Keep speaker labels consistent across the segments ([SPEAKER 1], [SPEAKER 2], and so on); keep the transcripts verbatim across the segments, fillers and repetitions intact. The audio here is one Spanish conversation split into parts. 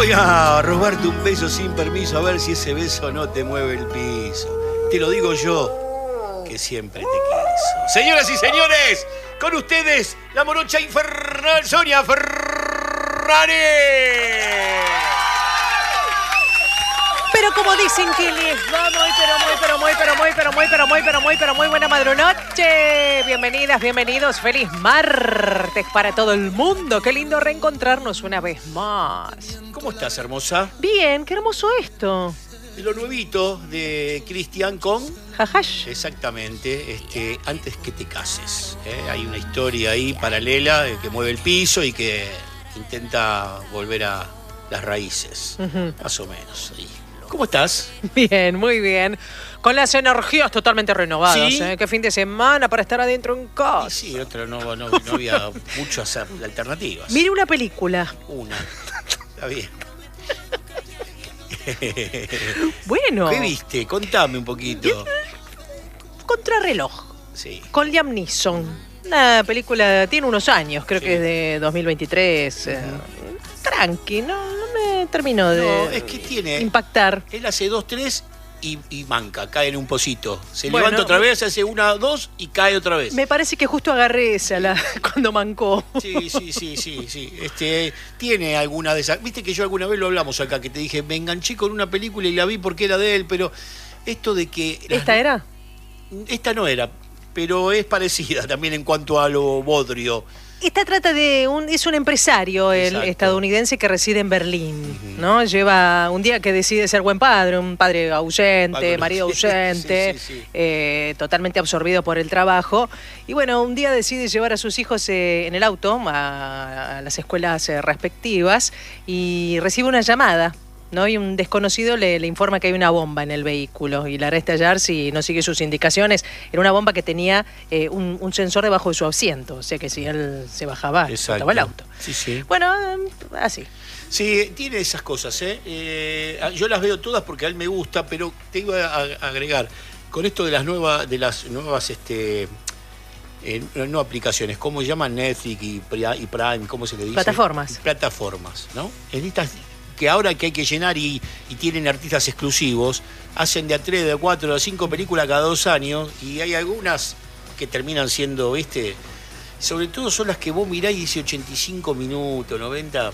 [SPEAKER 1] Voy a robarte un beso sin permiso, a ver si ese beso no te mueve el piso. Te lo digo yo, que siempre te quiso. Señoras y señores, con ustedes, la morocha infernal Sonia Ferrari.
[SPEAKER 2] Pero como dicen que les va muy, pero muy, pero muy, pero muy, pero muy, pero muy, pero muy, pero muy buena madrunoche. Bienvenidas, bienvenidos. Feliz martes para todo el mundo. Qué lindo reencontrarnos una vez más.
[SPEAKER 1] ¿Cómo estás, hermosa?
[SPEAKER 2] Bien, qué hermoso esto.
[SPEAKER 1] Lo nuevito de Cristian con...
[SPEAKER 2] Jajash.
[SPEAKER 1] Exactamente, este, antes que te cases. ¿eh? Hay una historia ahí paralela eh, que mueve el piso y que intenta volver a las raíces, uh-huh. más o menos. Ahí. ¿Cómo estás?
[SPEAKER 2] Bien, muy bien. Con las energías totalmente renovadas. ¿Sí? ¿eh? Qué fin de semana para estar adentro en casa.
[SPEAKER 1] Sí, sí, otro no, no, no había muchas alternativas.
[SPEAKER 2] Mire una película.
[SPEAKER 1] Una. Está bien.
[SPEAKER 2] Bueno.
[SPEAKER 1] ¿Qué viste? Contame un poquito.
[SPEAKER 2] Contrarreloj.
[SPEAKER 1] Sí.
[SPEAKER 2] Con Liam Neeson. Una película, tiene unos años, creo sí. que es de dos mil veintitrés. Uh-huh. eh, tranqui, no, no me terminó de
[SPEAKER 1] no, es que tiene,
[SPEAKER 2] impactar.
[SPEAKER 1] Él hace dos, tres y, y manca, cae en un pocito. Se
[SPEAKER 2] bueno,
[SPEAKER 1] levanta otra vez, hace una, dos y cae otra vez.
[SPEAKER 2] Me parece que justo agarré esa la, cuando mancó.
[SPEAKER 1] Sí, sí, sí, sí, sí. Este, tiene alguna de esas. Viste que yo alguna vez lo hablamos acá, que te dije, me enganché con una película y la vi porque era de él, pero esto de que...
[SPEAKER 2] ¿Esta
[SPEAKER 1] las...
[SPEAKER 2] era?
[SPEAKER 1] Esta no era, pero es parecida también en cuanto a lo bodrio.
[SPEAKER 2] Esta trata de un, es un empresario el estadounidense que reside en Berlín, uh-huh. ¿no? Lleva un día que decide ser buen padre, un padre ausente, padre, marido ausente, sí, sí, sí. Eh, totalmente absorbido por el trabajo. Y bueno, un día decide llevar a sus hijos eh, en el auto a, a las escuelas eh, respectivas y recibe una llamada, ¿no? Y un desconocido le, le informa que hay una bomba en el vehículo y la hará estallar si no sigue sus indicaciones. Era una bomba que tenía eh, un, un sensor debajo de su asiento, o sea que si él se bajaba, explotaba el auto.
[SPEAKER 1] Sí, sí.
[SPEAKER 2] Bueno, así.
[SPEAKER 1] Sí, tiene esas cosas, ¿eh? ¿eh? Yo las veo todas porque a él me gusta, pero te iba a agregar, con esto de las nuevas, de las nuevas, este... Eh, no aplicaciones, ¿cómo se llaman? Netflix y Prime, ¿cómo se le dice?
[SPEAKER 2] Plataformas.
[SPEAKER 1] Plataformas, ¿no? En estas... que ahora que hay que llenar y, y tienen artistas exclusivos, hacen de a tres, de a cuatro, de a cinco películas cada dos años, y hay algunas que terminan siendo, ¿viste? Sobre todo son las que vos mirás y dice ochenta y cinco minutos, noventa,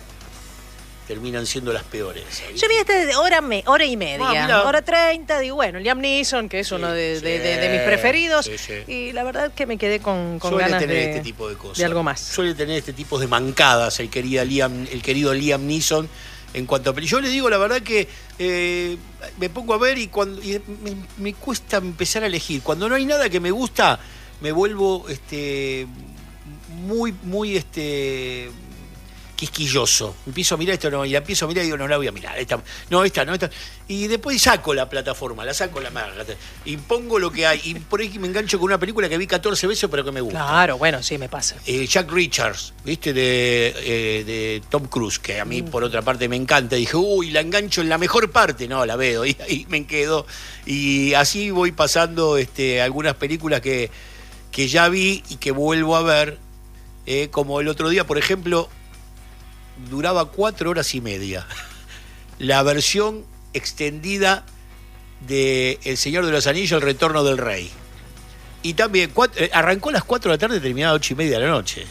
[SPEAKER 1] terminan siendo las peores. ¿sabes?
[SPEAKER 2] Yo vi este de hora, me, hora y media,
[SPEAKER 1] ah,
[SPEAKER 2] hora treinta, digo, bueno, Liam Neeson, que es sí, uno de, de, de, de mis preferidos, sí, sí. y la verdad que me quedé con, con
[SPEAKER 1] Suele
[SPEAKER 2] ganas
[SPEAKER 1] tener
[SPEAKER 2] de,
[SPEAKER 1] este tipo de cosas.
[SPEAKER 2] de algo más.
[SPEAKER 1] Suele tener este tipo de mancadas el querido Liam, el querido Liam Neeson. En cuanto a yo le digo la verdad que eh, me pongo a ver y cuando y me, me cuesta empezar a elegir. Cuando no hay nada que me gusta, me vuelvo este muy, muy este quisquilloso. Empiezo a mirar esto, no, y la empiezo a mirar y digo, no la voy a mirar. Esta, no, esta, no, esta. Y después saco la plataforma, la saco la marca. Y pongo lo que hay. Y por ahí me engancho con una película que vi catorce veces, pero que me gusta.
[SPEAKER 2] Claro, bueno, sí, me pasa.
[SPEAKER 1] Eh, Jack Richards, ¿viste? De, eh, de Tom Cruise, que a mí mm. por otra parte me encanta. Dije, uy, la engancho en la mejor parte. No, la veo. Y ahí me quedo. Y así voy pasando este, algunas películas que, que ya vi y que vuelvo a ver. Eh, como el otro día, por ejemplo, duraba cuatro horas y media. La versión extendida de El Señor de los Anillos, El Retorno del Rey. Y también cuatro, arrancó a las cuatro de la tarde y terminaba a ocho y media de la noche.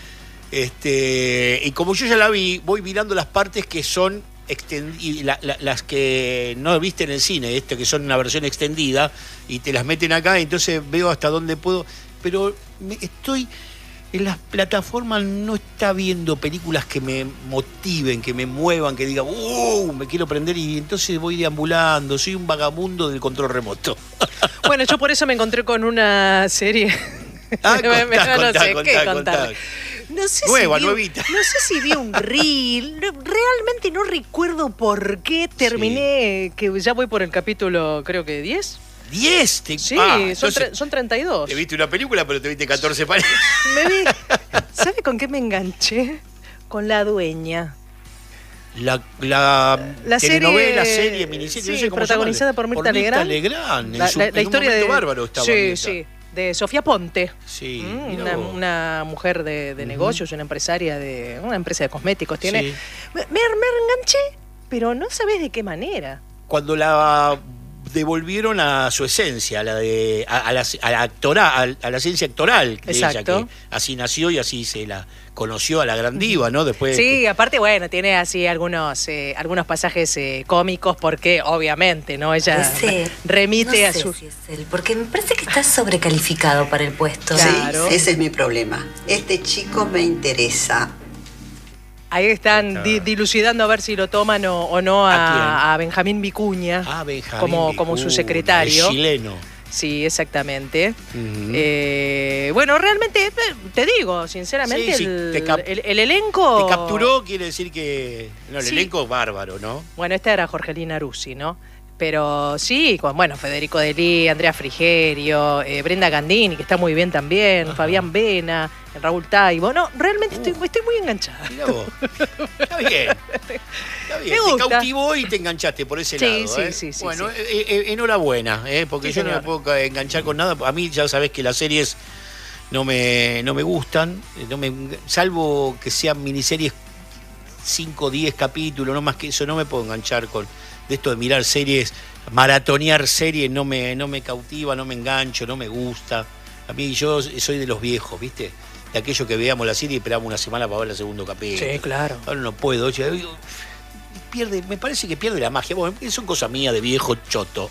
[SPEAKER 1] Este, y como yo ya la vi, voy mirando las partes que son extend- la, la, las que no viste en el cine, este, que son una versión extendida, y te las meten acá, y entonces veo hasta dónde puedo. Pero me, estoy... En las plataformas no está viendo películas que me motiven, que me muevan, que digan, ¡uh! Me quiero prender, y entonces voy deambulando, soy un vagabundo del control remoto.
[SPEAKER 2] Bueno, yo por eso me encontré con una serie.
[SPEAKER 1] Ah, contá,
[SPEAKER 2] me, no
[SPEAKER 1] contá,
[SPEAKER 2] sé
[SPEAKER 1] contá,
[SPEAKER 2] qué
[SPEAKER 1] contá.
[SPEAKER 2] contar. No sé
[SPEAKER 1] Nueva,
[SPEAKER 2] si vi,
[SPEAKER 1] nuevita.
[SPEAKER 2] No sé si vi un reel. Realmente no recuerdo por qué terminé, sí. que ya voy por el capítulo, creo que diez.
[SPEAKER 1] ¿diez? Te...
[SPEAKER 2] Sí,
[SPEAKER 1] ah,
[SPEAKER 2] son, tre- son treinta y dos.
[SPEAKER 1] Te viste una película, pero te viste catorce parejas.
[SPEAKER 2] Me vi. ¿Sabe con qué me enganché? Con La Dueña.
[SPEAKER 1] La, la,
[SPEAKER 2] la
[SPEAKER 1] telenovela,
[SPEAKER 2] serie,
[SPEAKER 1] serie, miniserie,
[SPEAKER 2] sí,
[SPEAKER 1] no sé cómo
[SPEAKER 2] protagonizada por Mirta Legrand.
[SPEAKER 1] Legrand.
[SPEAKER 2] La,
[SPEAKER 1] su,
[SPEAKER 2] la, la historia de
[SPEAKER 1] bárbaro estaba
[SPEAKER 2] sí,
[SPEAKER 1] Mirta.
[SPEAKER 2] sí, de Sofía Ponte.
[SPEAKER 1] Sí,
[SPEAKER 2] mm, una, una mujer de, de uh-huh. negocios, una empresaria de una empresa de cosméticos. Tiene. Sí. Me, me enganché pero no sabés de qué manera.
[SPEAKER 1] Cuando la devolvieron a su esencia, a la de a, a la, a la actora, a, a la ciencia actoral de ella, que así nació y así se la conoció a la gran diva, ¿no? Después.
[SPEAKER 2] Sí, aparte, bueno, tiene así algunos eh, algunos pasajes eh, cómicos porque obviamente, ¿no? Ella
[SPEAKER 3] Ese,
[SPEAKER 2] remite
[SPEAKER 3] no
[SPEAKER 2] a
[SPEAKER 3] sé
[SPEAKER 2] su.
[SPEAKER 3] Si es él, porque me parece que está sobrecalificado para el puesto.
[SPEAKER 2] Claro.
[SPEAKER 4] Sí, ese es mi problema. Este chico me interesa.
[SPEAKER 2] Ahí están di dilucidando a ver si lo toman o, o no a,
[SPEAKER 1] ¿A,
[SPEAKER 2] a Benjamín Vicuña,
[SPEAKER 1] ah, Benjamín
[SPEAKER 2] como,
[SPEAKER 1] Vicuña,
[SPEAKER 2] como su secretario.
[SPEAKER 1] el chileno.
[SPEAKER 2] Sí, exactamente.
[SPEAKER 1] Uh-huh.
[SPEAKER 2] eh, bueno, realmente, te digo, sinceramente,
[SPEAKER 1] sí, sí,
[SPEAKER 2] el,
[SPEAKER 1] te cap-
[SPEAKER 2] el, el elenco...
[SPEAKER 1] Te capturó, quiere decir que... No, el
[SPEAKER 2] sí.
[SPEAKER 1] elenco es bárbaro, ¿no?
[SPEAKER 2] Bueno, esta era Jorgelina Rusi, ¿no? Pero sí, con, bueno, Federico Delí, Andrea Frigerio, eh, Brenda Gandini, que está muy bien también, ajá, Fabián Vena, Raúl Taibo. No, realmente uh, estoy, estoy muy enganchada.
[SPEAKER 1] Mirá vos. Está bien. Está bien.
[SPEAKER 2] Me
[SPEAKER 1] te cautivó y te enganchaste por ese
[SPEAKER 2] sí,
[SPEAKER 1] lado.
[SPEAKER 2] Sí,
[SPEAKER 1] ¿eh?
[SPEAKER 2] sí, sí.
[SPEAKER 1] Bueno,
[SPEAKER 2] sí.
[SPEAKER 1] Eh, eh, enhorabuena, ¿eh? Porque
[SPEAKER 2] sí,
[SPEAKER 1] yo
[SPEAKER 2] señor.
[SPEAKER 1] no me puedo enganchar con nada. A mí ya sabés que las series no me, no me gustan, no me, salvo que sean miniseries cinco o diez capítulos, no más que eso, no me puedo enganchar con de esto de mirar series, maratonear series, no me, no me cautiva, no me engancho, no me gusta. A mí yo soy de los viejos, ¿viste? De aquello que veíamos la serie y esperamos una semana para ver el segundo capítulo.
[SPEAKER 2] Sí, claro.
[SPEAKER 1] Ahora no puedo, oye, pierde, me parece que pierde la magia. Bueno, son cosas mías de viejo choto.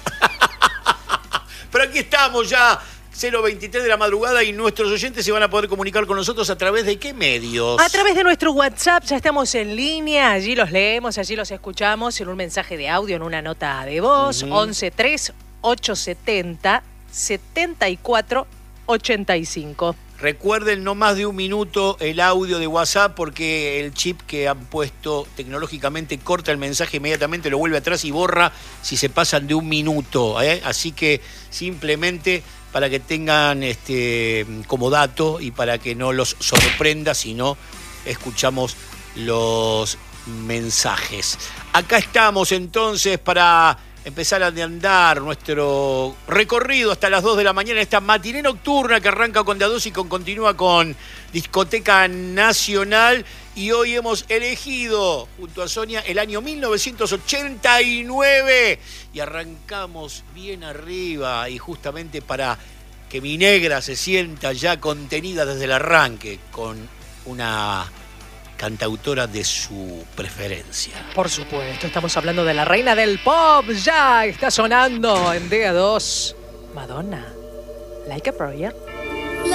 [SPEAKER 1] Pero aquí estamos ya, cero veintitrés de la madrugada, y nuestros oyentes se van a poder comunicar con nosotros a través de qué medios.
[SPEAKER 2] A través de nuestro WhatsApp, ya estamos en línea, allí los leemos, allí los escuchamos en un mensaje de audio, en una nota de voz, uh-huh. once tres ocho setenta setenta y cuatro ochenta y cinco.
[SPEAKER 1] Recuerden, no más de un minuto el audio de WhatsApp, porque el chip que han puesto tecnológicamente corta el mensaje inmediatamente, lo vuelve atrás y borra si se pasan de un minuto, ¿eh? Así que simplemente para que tengan este como dato y para que no los sorprenda si no escuchamos los mensajes. Acá estamos entonces para empezar a andar nuestro recorrido hasta las dos de la mañana, esta matiné nocturna que arranca con De a dos y con, continúa con Discoteca Nacional. Y hoy hemos elegido, junto a Sonia, el año mil novecientos ochenta y nueve. Y arrancamos bien arriba, y justamente para que mi negra se sienta ya contenida desde el arranque, con una cantautora de su preferencia.
[SPEAKER 2] Por supuesto, estamos hablando de la reina del pop. Ya está sonando en De a dos, Madonna, Like a Prayer.